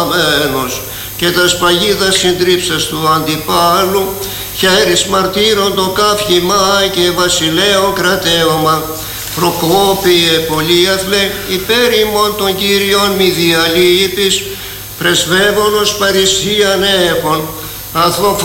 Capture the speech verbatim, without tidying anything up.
φάμένος και τας παγίδας συντρίψας του αντιπάλου, χέρις μαρτύρων το καύχημα και βασιλέο κρατέωμα. Προκόπιε πολύαθλε, υπέρ ημών των Κύριων μη διαλείπεις, πρεσβεύονος παρησίαν έχων, αθλο